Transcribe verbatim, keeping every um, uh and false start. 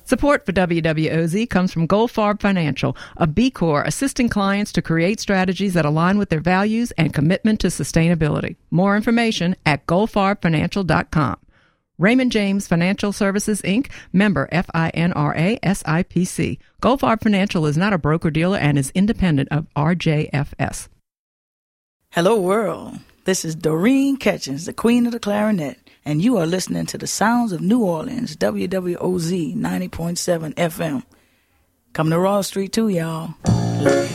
Support for W W O Z comes from Goldfarb Financial, a B Corp assisting clients to create strategies that align with their values and commitment to sustainability. More information at goldfarb financial dot com. Raymond James Financial Services, Incorporated, member FINRA S I P C. Goldfarb Financial is not a broker-dealer and is independent of R J F S. Hello, world. This is Doreen Catchings, the queen of the clarinet, and you are listening to the sounds of New Orleans, W W O Z ninety point seven F M. Come to Raw Street too, y'all. Love you.